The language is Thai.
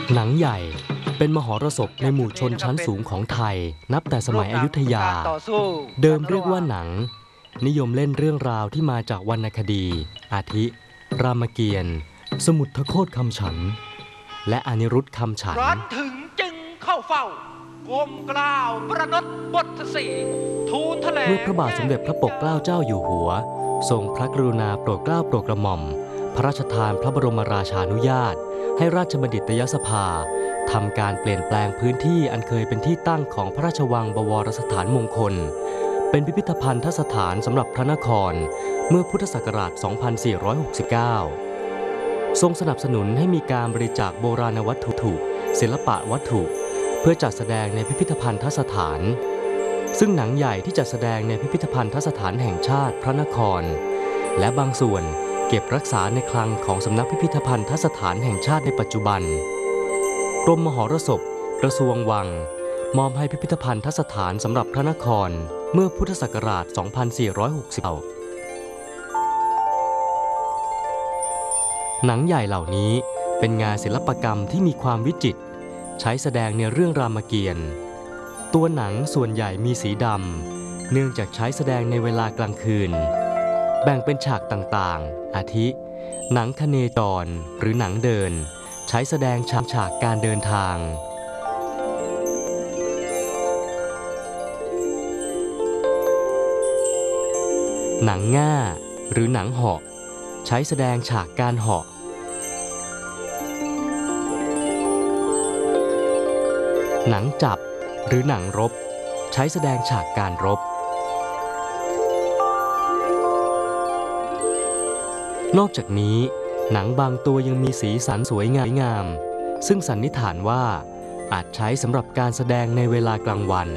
หนังใหญ่เป็นมหรสพในหมู่ชนชั้นสูงของไทยนับแต่สมัยอยุธยาเดิมเรียกว่าหนังนิยมเล่นเรื่องราวที่มาจากวรรณคดีอาทิรามเกียรติ์สมุทรโคตคำฉันและอนิรุตคำฉันร้อนถึงจึงเข้าเฝ้ากรมกล้าวประนตบทสีทูลแถลงเมื่อพระบาทสมเด็จพระปกเกล้าเจ้าอยู่หัวทรงพระกรุณาโปรดเกล้าโปรดกระหม่อมพระราชทานพระบรมราชานุญาตให้ราชบัณฑิตยสภาทำการเปลี่ยนแปลงพื้นที่อันเคยเป็นที่ตั้งของพระราชวังบวรสถานมงคลเป็นพิพิธภัณฑสถานสำหรับพระนครเมื่อพุทธศักราช 2469 ทรงสนับสนุนให้มีการบริจาคโบราณวัตถุศิลปะวัตถุเพื่อจัดแสดงในพิพิธภัณฑสถานซึ่งหนังใหญ่ที่จัดแสดงในพิพิธภัณฑสถานแห่งชาติพระนครและบางส่วนเก็บรักษาในคลังของสำนักพิพิธภัณฑสถานแห่งชาติในปัจจุบันกรมมหรสพกระทรวงวังมอบให้พิพิธภัณฑสถานสำหรับพระนครเมื่อพุทธศักราช 2460 หนังใหญ่เหล่านี้เป็นงานศิลปกรรมที่มีความวิจิตรใช้แสดงในเรื่องรามเกียรติ์ตัวหนังส่วนใหญ่มีสีดำเนื่องจากใช้แสดงในเวลากลางคืนแบ่งเป็นฉากต่างๆอาทิ หนังคเนจรหรือหนังเดินใช้แสดงฉากการเดินทางหนังง่าหรือหนังเหาะใช้แสดงฉากการเหาะหนังจับหรือหนังรบใช้แสดงฉากการรบนอกจากนี้หนังบางตัวยังมีสีสันสวยงามซึ่งสันนิษฐานว่าอาจใช้สำหรับการแสดงในเวลากลางวัน